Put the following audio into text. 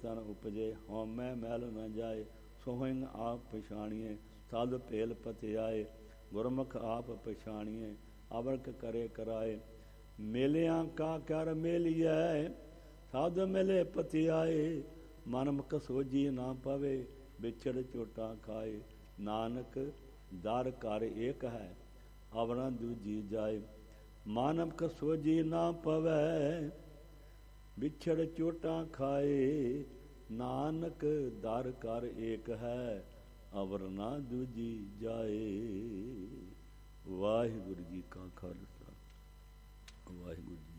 ਤਨ ਉਪਜੇ, ਹਉਮੈ ਮੈਲ ਨ ਜਾਏ। ਸੋਹਿੰ ਆਪ ਪਛਾਣੀਏ, ਸਾਧ ਭੇਲ ਪਤਿਆਏ। ਗੁਰਮੁਖ ਆਪ ਪਛਾਣੀਏ, ਅਵਰਕ ਕਰੇ ਕਰਾਏ। ਮੇਲਿਆਂ ਕਾ ਕਰ ਮੇਲੀਐ, ਸਾਧ ਮਿਲੇ ਪਤਿਆਏ। ਮਨ ਮੁਖ ਸੋਝੀ ਨਾ ਪਵੇ, ਵਿਛੜ ਚੋਟਾਂ ਖਾਏ। ਨਾਨਕ ਦਰ ਘਰ ਏਕ ਹੈ, ਅਵਰਾਂ ਦੂਜੀ ਜਾਏ। ਮਨ ਮੁਖ ਸੋਝੀ ਨਾ ਪਵੈ, ਵਿਛੜ ਚੋਟਾਂ ਖਾਏ। ਨਾਨਕ ਦਰ ਘਰ ਏਕ ਹੈ, ਅਵਰ ਨਾ ਦੂਜੀ ਜਾਏ। ਵਾਹਿਗੁਰੂ ਜੀ ਕਾ ਖਾਲਸਾ, ਵਾਹਿਗੁਰੂ ਜੀ